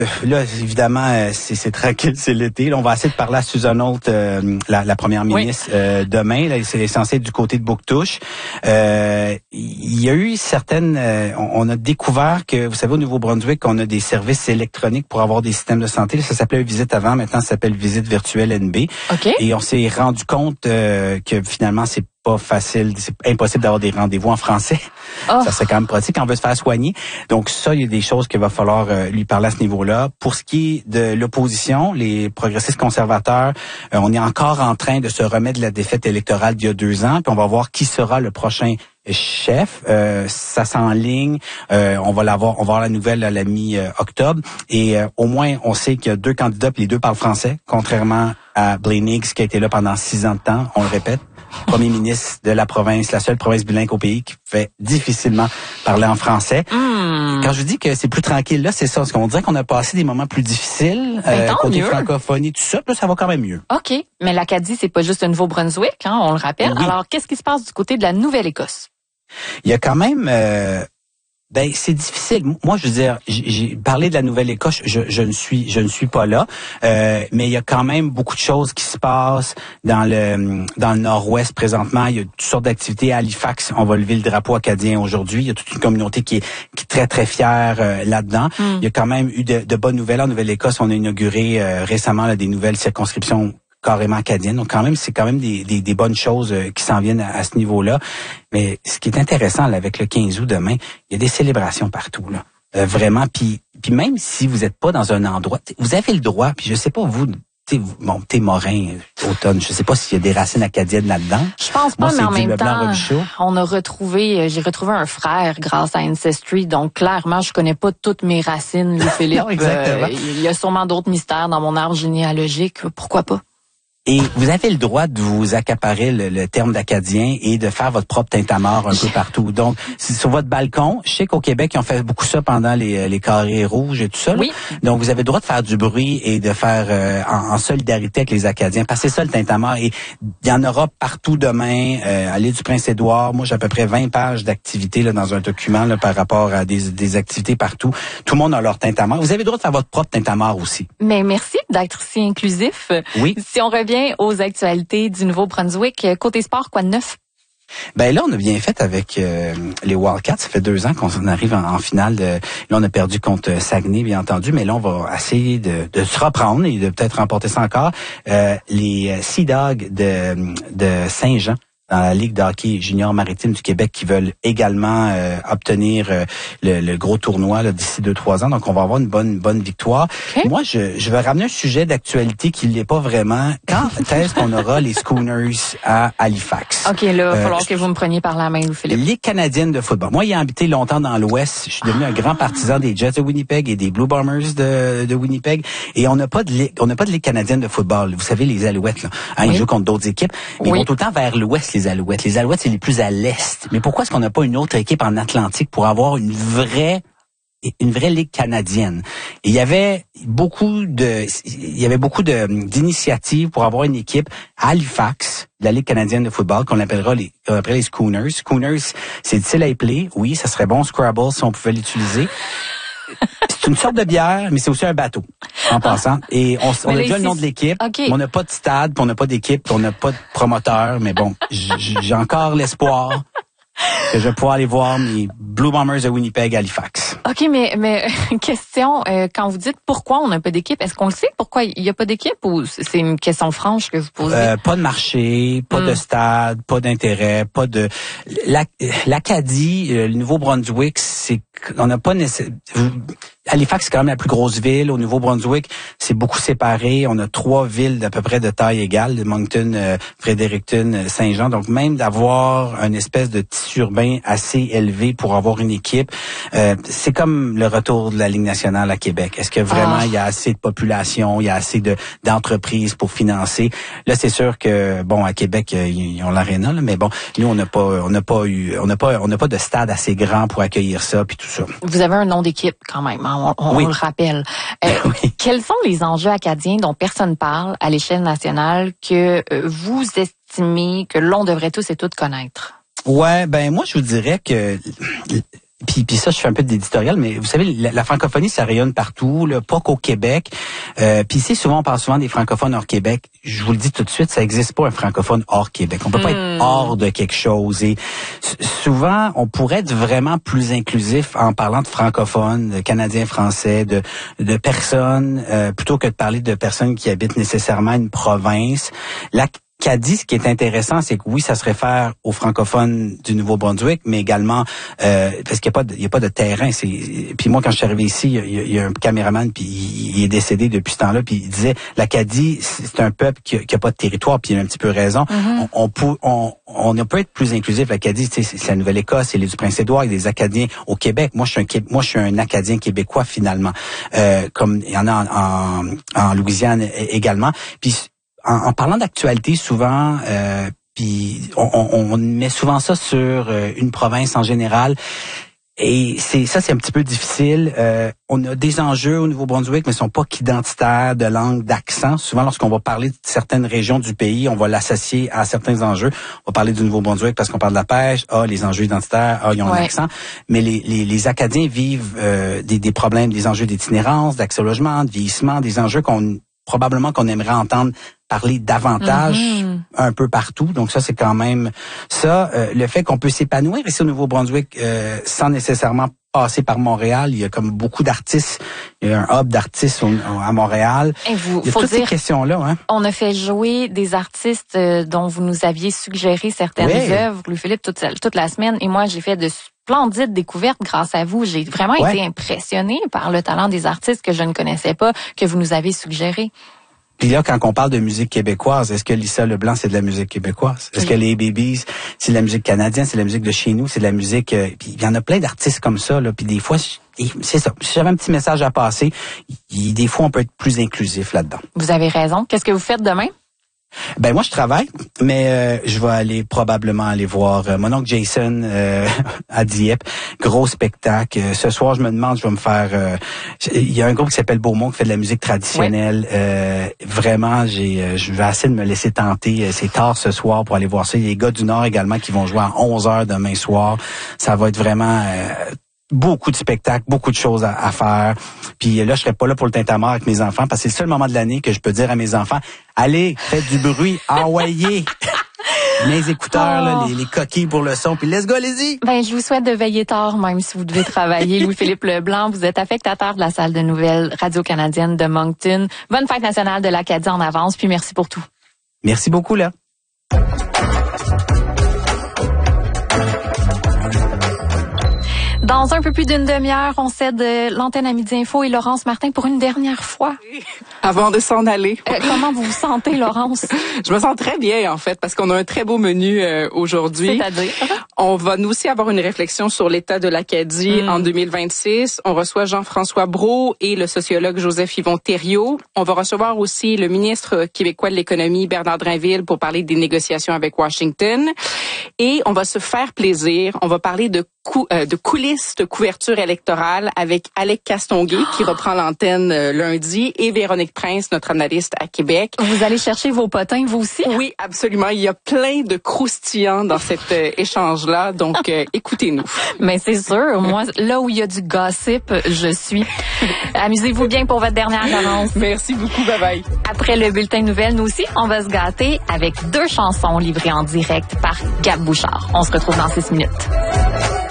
Là, évidemment, c'est tranquille, c'est l'été. Là, on va essayer de parler à Susan Holt, la première ministre, demain. Là, c'est censé être du côté de Bouctouche. Il y a eu certaines... on a découvert que, vous savez, au Nouveau-Brunswick, on a des services électroniques pour avoir des systèmes de santé. Là, ça s'appelait Visite avant, maintenant ça s'appelle Visite virtuelle NB. Okay. Et on s'est rendu compte que finalement, c'est pas facile, c'est impossible d'avoir des rendez-vous en français. Oh. Ça serait quand même pratique quand on veut se faire soigner. Donc ça, il y a des choses qu'il va falloir lui parler à ce niveau-là. Pour ce qui est de l'opposition, les progressistes conservateurs, on est encore en train de se remettre de la défaite électorale d'il y a 2 ans, puis on va voir qui sera le prochain chef. Ça s'enligne. On va avoir la nouvelle à la mi-octobre. Et au moins, on sait qu'il y a 2 candidats, puis les 2 parlent français, contrairement à Blaine Higgs, qui a été là pendant 6 ans de temps, on le répète. Premier ministre de la province, la seule province bilingue au pays qui fait difficilement parler en français. Quand je dis que c'est plus tranquille, là, c'est ça. Parce qu'on dirait qu'on a passé des moments plus difficiles, côté francophonie, tout ça. Là, ça va quand même mieux. OK. Mais l'Acadie, c'est pas juste le Nouveau-Brunswick, hein, on le rappelle. Oui. Alors, qu'est-ce qui se passe du côté de la Nouvelle-Écosse? Il y a quand même... c'est difficile. Moi, je veux dire, j'ai parlé de la Nouvelle-Écosse, je ne suis pas là, mais il y a quand même beaucoup de choses qui se passent dans le Nord-Ouest présentement. Il y a toutes sortes d'activités. À Halifax, on va lever le drapeau acadien aujourd'hui. Il y a toute une communauté qui est très, très fière là-dedans. Il y a quand même eu de bonnes nouvelles. En Nouvelle-Écosse, on a inauguré récemment là, des nouvelles circonscriptions carrément acadienne. Donc quand même, c'est quand même des bonnes choses qui s'en viennent à ce niveau-là. Mais ce qui est intéressant là, avec le 15 août demain, il y a des célébrations partout là. Vraiment. Puis même si vous n'êtes pas dans un endroit, vous avez le droit. Puis je sais pas vous. T'es Morin, automne. Je sais pas s'il y a des racines acadiennes là-dedans. Je pense pas, mais en même temps, j'ai retrouvé un frère grâce à Ancestry. Donc, clairement, je connais pas toutes mes racines, Louis-Philippe. Non, exactement. Il y a sûrement d'autres mystères dans mon arbre généalogique. Pourquoi pas? Et vous avez le droit de vous accaparer le terme d'acadien et de faire votre propre tintamarre un peu partout. Donc, sur votre balcon, je sais qu'au Québec, ils ont fait beaucoup ça pendant les carrés rouges et tout ça. Oui. Donc, vous avez le droit de faire du bruit et de faire en solidarité avec les Acadiens. Parce que c'est ça le tintamarre. Et il y en aura partout demain à l'île du Prince-Édouard. Moi, j'ai à peu près 20 pages d'activités là, dans un document là, par rapport à des activités partout. Tout le monde a leur tintamarre. Vous avez le droit de faire votre propre tintamarre aussi. Mais merci d'être si inclusif. Oui. Si on revient aux actualités du Nouveau-Brunswick, côté sport, quoi de neuf? Ben là, on a bien fait avec les Wildcats. Ça fait 2 ans qu'on arrive en finale. Là, on a perdu contre Saguenay, bien entendu, mais là, on va essayer de se reprendre et de peut-être remporter ça encore. Les Sea Dogs de Saint-Jean, dans la Ligue de hockey junior maritime du Québec, qui veulent également obtenir le gros tournoi là, d'ici 2-3 ans. Donc, on va avoir une bonne victoire. Okay. Moi, je vais ramener un sujet d'actualité qui l'est pas vraiment. Quand est-ce qu'on aura les Schooners à Halifax? OK, là, il va falloir que vous me preniez par la main, Louis-Philippe. Les Canadiennes de football. Moi, ayant habité longtemps dans l'Ouest, je suis devenu un grand partisan des Jets de Winnipeg et des Blue Bombers de Winnipeg. Et on n'a pas de ligue canadienne de football. Vous savez, les Alouettes, là. Hein, ils jouent contre d'autres équipes. Mais ils vont tout le temps vers l'Ouest, les Alouettes. Les Alouettes, c'est les plus à l'Est. Mais pourquoi est-ce qu'on n'a pas une autre équipe en Atlantique pour avoir une vraie ligue canadienne? Et il y avait beaucoup d'initiatives pour avoir une équipe à Halifax, de la Ligue canadienne de football, qu'on appellerait les Schooners. Schooners, c'est difficile à épeler. Oui, ça serait bon Scrabble si on pouvait l'utiliser. C'est une sorte de bière, mais c'est aussi un bateau, en passant. Et on a déjà le nom de l'équipe. Okay. On n'a pas de stade, puis on n'a pas d'équipe, puis on n'a pas de promoteur. Mais bon, j'ai encore l'espoir que je vais pouvoir aller voir mes Blue Bombers de Winnipeg à Halifax. OK, mais question, quand vous dites pourquoi on n'a pas d'équipe, est-ce qu'on le sait pourquoi il n'y a pas d'équipe ou c'est une question franche que vous posez? Pas de marché, pas de stade, pas d'intérêt, pas de... L'Acadie, le Nouveau-Brunswick, on n'a pas nécessairement... Halifax, c'est quand même la plus grosse ville. Au Nouveau-Brunswick, c'est beaucoup séparé. On a 3 villes d'à peu près de taille égale, de Moncton, Fredericton, Saint-Jean. Donc, même d'avoir une espèce de tissu urbain assez élevé pour avoir une équipe, c'est comme le retour de la Ligue nationale à Québec. Est-ce que vraiment il y a assez de population, il y a assez d'entreprises pour financer? Là, c'est sûr que, bon, à Québec, ils ont l'aréna, mais bon, nous, on n'a pas de stade assez grand pour accueillir ça, puis tout ça. Vous avez un nom d'équipe, quand même. On le rappelle. Oui. Quels sont les enjeux acadiens dont personne parle à l'échelle nationale que vous estimez que l'on devrait tous et toutes connaître? Ouais, ben moi je vous dirais que puis ça, je fais un peu d'éditorial, mais vous savez, la francophonie, ça rayonne partout, là, pas qu'au Québec. Puis ici, souvent, on parle souvent des francophones hors Québec. Je vous le dis tout de suite, ça existe pas un francophone hors Québec. On peut pas être hors de quelque chose. Et souvent, on pourrait être vraiment plus inclusif en parlant de francophones, de Canadiens français, de personnes, plutôt que de parler de personnes qui habitent nécessairement une province. L'Acadie, ce qui est intéressant, c'est que oui, ça se réfère aux francophones du Nouveau-Brunswick, mais également parce qu'il y a pas de terrain. Puis moi, quand je suis arrivé ici, il y a un caméraman, puis il est décédé depuis ce temps-là, puis il disait l'Acadie, c'est un peuple qui a pas de territoire, puis il a un petit peu raison. On peut être plus inclusif. L'Acadie, c'est la Nouvelle-Écosse, c'est l'île du Prince-Édouard, il y a des Acadiens au Québec. Moi, je suis un Acadien québécois finalement, comme il y en a en Louisiane également. Puis en parlant d'actualité, souvent, puis on met souvent ça sur une province en général. Et c'est un petit peu difficile. On a des enjeux au Nouveau-Brunswick, mais ils sont pas qu'identitaires de langue, d'accent. Souvent, lorsqu'on va parler de certaines régions du pays, on va l'associer à certains enjeux. On va parler du Nouveau-Brunswick parce qu'on parle de la pêche. Les enjeux identitaires. Ils ont un accent. Mais les Acadiens vivent des problèmes, des enjeux d'itinérance, d'accès au logement, de vieillissement, des enjeux probablement qu'on aimerait entendre parler davantage un peu partout. Donc ça, c'est quand même ça. Le fait qu'on peut s'épanouir ici au Nouveau-Brunswick sans nécessairement passer par Montréal. Il y a comme beaucoup d'artistes. Il y a un hub d'artistes à Montréal. Il y a toutes ces questions-là. Hein? On a fait jouer des artistes dont vous nous aviez suggéré certaines œuvres, Louis-Philippe, toute la semaine. Et moi, j'ai fait de splendides découvertes grâce à vous. J'ai vraiment été impressionnée par le talent des artistes que je ne connaissais pas, que vous nous avez suggérés. Puis là, quand on parle de musique québécoise, est-ce que Lisa Leblanc, c'est de la musique québécoise? Est-ce que les Babies, c'est de la musique canadienne, c'est de la musique de chez nous, c'est de la musique... puis il y en a plein d'artistes comme ça, là. Puis des fois, c'est ça. Si j'avais un petit message à passer, des fois, on peut être plus inclusif là-dedans. Vous avez raison. Qu'est-ce que vous faites demain? Ben moi je travaille, mais je vais probablement aller voir mon oncle Jason à Dieppe, gros spectacle. Ce soir je me demande, je vais me faire. Il y a un groupe qui s'appelle Beaumont qui fait de la musique traditionnelle. Vraiment, je vais essayer de me laisser tenter. C'est tard ce soir pour aller voir ça. Il y a les gars du Nord également qui vont jouer à 11h demain soir. Ça va être vraiment beaucoup de spectacles, beaucoup de choses à faire. Puis là, je serai pas là pour le tintamarre avec mes enfants parce que c'est le seul moment de l'année que je peux dire à mes enfants, allez, faites du bruit, envoyez mes écouteurs, là, les coquilles pour le son, puis let's go, allez-y! Ben, je vous souhaite de veiller tard, même si vous devez travailler. Louis-Philippe Leblanc, vous êtes affectateur de la salle de nouvelles radio-canadienne de Moncton. Bonne fête nationale de l'Acadie en avance, puis merci pour tout. Merci beaucoup, là. Dans un peu plus d'une demi-heure, on cède l'antenne à Midi Info et Laurence Martin pour une dernière fois. Avant de s'en aller. Comment vous vous sentez, Laurence? Je me sens très bien, en fait, parce qu'on a un très beau menu aujourd'hui. C'est-à-dire? On va nous aussi avoir une réflexion sur l'état de l'Acadie en 2026. On reçoit Jean-François Brault et le sociologue Joseph-Yvon Thériault. On va recevoir aussi le ministre québécois de l'économie, Bernard Drinville, pour parler des négociations avec Washington. Et on va se faire plaisir. On va parler de coulisses de couverture électorale avec Alec Castonguay qui reprend l'antenne lundi et Véronique Prince, notre analyste à Québec. Vous allez chercher vos potins, vous aussi? Oui, absolument. Il y a plein de croustillants dans cet échange-là, donc écoutez-nous. Mais c'est sûr, moi, là où il y a du gossip, je suis. Amusez-vous bien pour votre dernière annonce. Merci beaucoup, bye-bye. Après le bulletin de nouvelles, nous aussi, on va se gâter avec 2 chansons livrées en direct par Gab Bouchard. On se retrouve dans 6 minutes.